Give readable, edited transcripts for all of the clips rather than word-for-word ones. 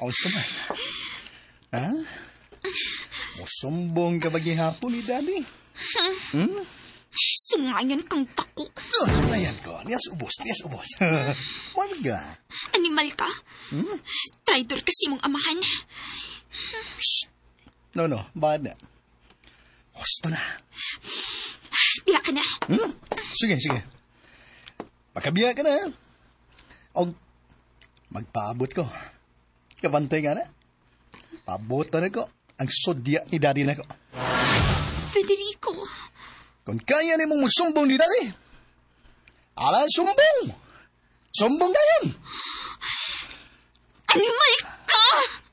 O sama. Ha? Musumbong ka ba gihapon ni Daddy? Sungayan kang tako. Sungayan ko. Niyas ubos. Marga. Animal ka? Traitor kasi mong amahan. No. Bad na. Gusto na. Diya ka na. Sige. Pakabiya ka na. O magpaabot ko. Kabantay nga na. Paabot na ko ang sodya ni Daddy na ko. Federico. Kung kaya ni mong musumbong ni Daddy, ala sumbong. Sumbong na yan. Animal ka!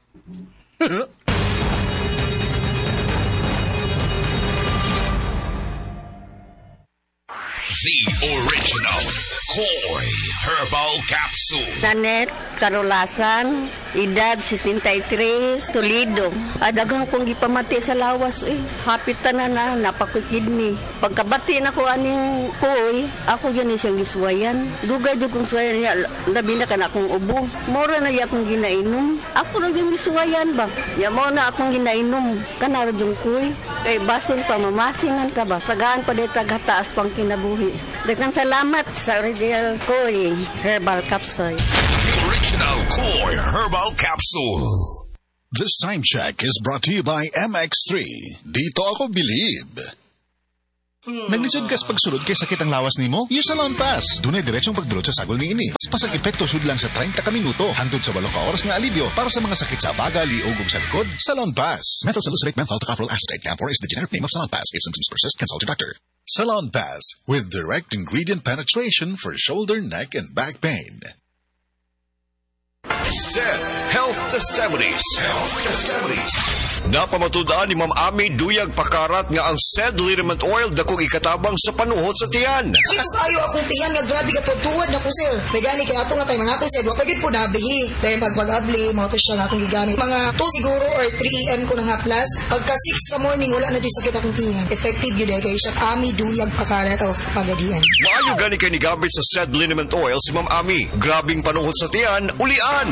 The original Koi Herbal Capsule. Janet Carolasan, edad 73, Toledo. Adagang kong ipamati sa lawas hapit na napakukidney. Pagkabati na ko aning Koi, ako yan isang giswayan. Dugay jud kong swayan niya, labi na ka na akong ubo. Mora na akong ginainom. Ako na yung giswayan ba? Ya mo na akong ginainom. Kanara yung Koi. Kay basin pa mamasingan ka ba? Sagaan pa dito taas pang kinabuhi. Daghang salamat sa original Koi Herbal Capsule. The original Koi Herbal Capsule. This time check is brought to you by MX3. Dito ako bilib. Naglisod ka sa pagsulod kay sakit ang lawas nimo? Use Salon Pass. Dunay diretsong pagdulot sa sagol ni ini. Pasag epekto sud lang sa 30 ka minuto hangtod sa 8 ka oras nga alibyo para sa mga sakit sa baga, liog ug sa likod. Salon Pass. Methyl salicylate menthol tocopherol acetate camphor is the generic name of Salon Pass. If symptoms persist, consult your doctor. Salon Pass with direct ingredient penetration for shoulder, neck, and back pain. SED Health Testimonies. Napamatudaan ni Ma'am Ami Duyag Pakarat nga ang SED liniment oil dakong ikatabang sa panuhot sa tiyan. Ito kayo akong tiyan nga grabe ka tuwad na ko sir. May gani kay ato nga tayo mga akong sir. Wapagid po nabli. Dahil pag-abli, mga to siya nga akong gigamit. Mga 2 siguro or 3 AM ko na nga plus. Pagka 6 sa morning, wala na dyan sakit akong tiyan. Effective yun kay siya Ami Duyag Pakarat of Pagadian. Maayo gani kay ni gamit sa SED liniment oil si Ma'am Ami. Grabing panuhot sa tiyan, ulian.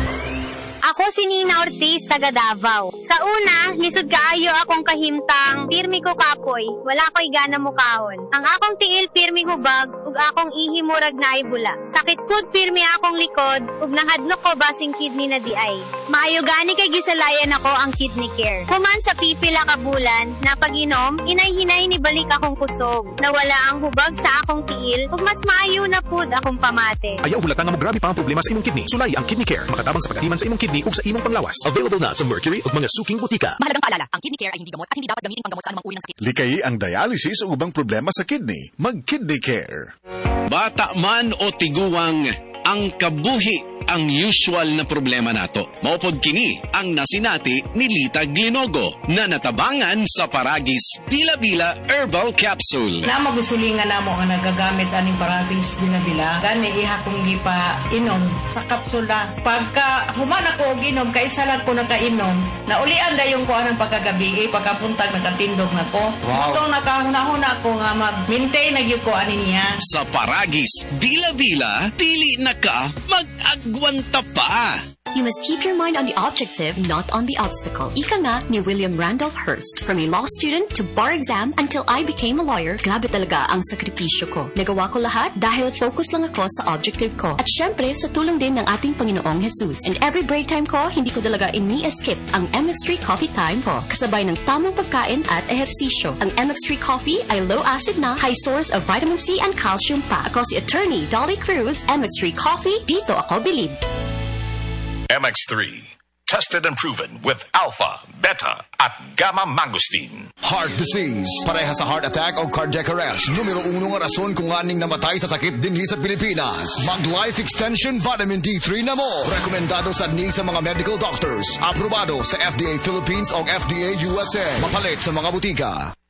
Ako si Nina Ortiz, taga Davao. Sa una, lisod kaayo akong kahimtang, pirmi ko kapoy, wala ko'y gana mukahon. Ang akong tiil pirmi hubag, ug akong ihimurag na ay bula. Sakit kud pirmi akong likod, ug nahadlok ko basing kidney na di ay. Maayo gani kay gisalayan ako ang kidney care. Human sa pipila ka bulan, napag-inom, inay-hinay ni balik akong kusog. Nawala ang hubag sa akong tiil, ug mas maayo na pud akong pamate. Ayaw hulatan nga mo grabe pa ang problema sa imong kidney. Sulay ang Kidney Care, makatabang sa pagatiman sa imong kidney ug sa imong panglawas. Available na sa Mercury ug mga suking butika. Mahalagang paalala, ang Kidney Care ay hindi gamot at hindi dapat gamitin panggamot sa anumang uri ng sakit. Likay ang dialysis o ubang problema sa kidney. Mag-Kidney Care. Bata man o tiguwang, ang kabuhi ang usual na problema nato. Maupod kini ang nasinati ni Lita Glinogo na natabangan sa Paragis Bila-Bila Herbal Capsule. Na magusulingan na mo ang nagagamit aning Paragis Bila-Bila. Gani iha kong gipa inom sa kapsula. Pagka human ako ginom, kaisa lang ko nakainom, naulian da yung kuha ng pagkagabi, pagkapuntag nakatindog na ko. Wow. Itong nakahuna-huna ko nga mag-maintain na yung kuha niya. Sa Paragis Bila-Bila, dili na ka mag-agwanta pa. You must keep your mind on the objective, not on the obstacle. Ika nga ni William Randolph Hearst. From a law student to bar exam until I became a lawyer, grabe talaga ang sakripisyo ko. Nagawa ko lahat dahil focus lang ako sa objective ko. At syempre, sa tulong din ng ating Panginoong Jesus. And every break time ko, hindi ko talaga ini-skip ang MX3 coffee time ko. Kasabay ng tamang pagkain at ehersisyo. Ang MX3 coffee ay low acid na, high source of vitamin C and calcium pa. Ako si Attorney Dolly Cruz, MX3 coffee, dito ako bilib. MX3. Tested and proven with alpha, beta, at gamma mangosteen. Heart disease, pareha sa heart attack o cardiac arrest. Numero 1 nga rason kung aning namatay sa sakit dinhi sa Pilipinas. Mag-Life Extension Vitamin D3 na mo. Rekomendado sa ni sa mga medical doctors. Aprobado sa FDA Philippines o FDA USA. Mapalit sa mga butika.